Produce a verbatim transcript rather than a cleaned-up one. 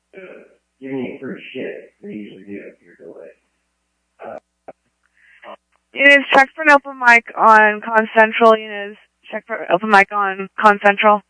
uh, giving you free shit. They usually do if you're delayed. Uh, It is check for an open mic on Con Central. You know, check for open mic on Con Central.